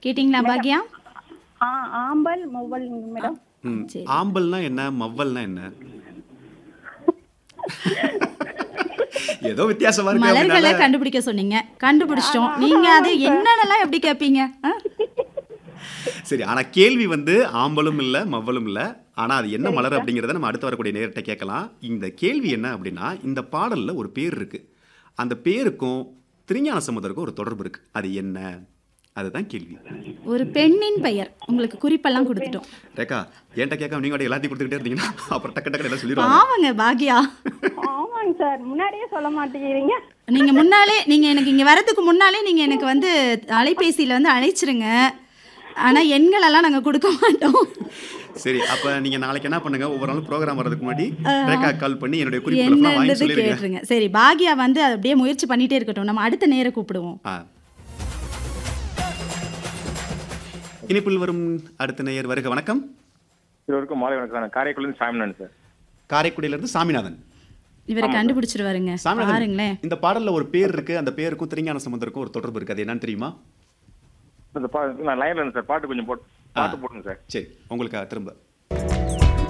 கேட்டிங்களா மேடம் பாக்யா? ஆம்பல் மொவல் மேடம். சரி. ஆம்பல்னா என்ன, மவ்வல்னா என்ன? ஏதோ வித்தியாசமா இருக்கு மலர்கள அப்படினால கண்டுபிடிக்க சொன்னீங்க. கண்டுபிடிச்சிட்டோம். நீங்க அது ஆமாங்க சார். என்னன்னலாம் எப்படி கேட்பீங்க? சரி. ஆனா கேள்வி வந்து ஆம்பலும் இல்ல, மவ்வலும் இல்ல. ஆனா அது என்ன சரிங்க மலர் சார். அப்படிங்கிறத நம்ம அடுத்து வரக்கூடிய நேயர்ட்ட கேட்கலாம். இந்த கேள்வி என்ன அப்படின்னா, இந்த பாடல்ல ஒரு பேர் இருக்கு. அந்த பேருக்கும் திருஞான சம்பந்தருக்கும் ஒரு தொடர்பு இருக்கு. அது என்ன? அதுதான் கேள்வி. ஒரு பெண்ணின் பெயர். உங்களுக்கு குறிப்பெல்லாம் ஒரு பெண். குடுத்துட்டோம். ரேகா, என்ட்ட கேட்காம நீங்க பாட்டுக்கு எல்லாத்தையும் குடுத்துக்கிட்டே இருந்தீங்கன்னா, அப்புறம் டக்கு டக்குன்னு எல்லாம் சொல்லிருவாங்க. பாவங்க பாக்யா. ஆமாங்க சார். முன்னாடியே சொல்ல மாட்டேங்கிறீங்க. நீங்க எனக்கு இங்க வரதுக்கு முன்னாலே நீங்க எனக்கு வந்து அலைபேசியில வந்து அழைச்சிருங்க. ஆனா எண்களெல்லாம் நாங்க குடுக்க மாட்டோம். சரி. அப்ப நீங்க நாளைக்கு என்ன பண்ணுங்க, ஒவ்வொரு நாளும் ப்ரோகிராம் வர்றதுக்கு முன்னாடி ரேகா கால் பண்ணி என்னுடைய குறிப்புகள ஃபுல்லா வாங்கி என்னன்றது சொல்லிருங்க. கேட்டுருங்க. சரி பாக்யா வந்து அது அப்படியே முயற்சி பண்ணிட்டே இருக்கட்டும். நம்ம அடுத்த நேர கூப்பிடுவோம். ஆ. இனிப்பில் வரும் அடுத்த நேயர் வருக. வணக்கம். இருவருக்கும் மாலை வணக்கம். நான் காரைக்குடியிலிருந்து சாமிநாதன் சார். காரைக்குடியிலிருந்து சாமிநாதன். இவரை ஆமா சார். கண்டுபிடிச்சிருவாருங்க. சாமிநாதன், பாருங்களேன். இந்த பாடல்ல ஒரு பேர் இருக்கு. அந்த பேருக்கும் திருஞான சம்பந்தருக்கும் ஒரு தொடர்பு இருக்கு. அது என்னன்னு தெரியுமா? நான் லைன்ல இருந்தேன் சார். பாட்டு கொஞ்சம் ஆ. பாட்டு போடுங்க சார். சரி. உங்களுக்காக திரும்ப